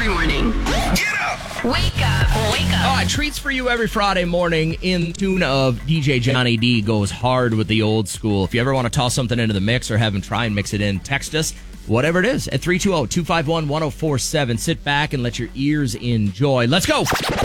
every morning. Get up! Wake up. Wake up. Treats for you every Friday morning in tune of DJ Johnny D goes hard with the old school. If you ever want to toss something into the mix or have him try and mix it in, text us, whatever it is, at 320-251-1047. Sit back and let your ears enjoy. Let's go.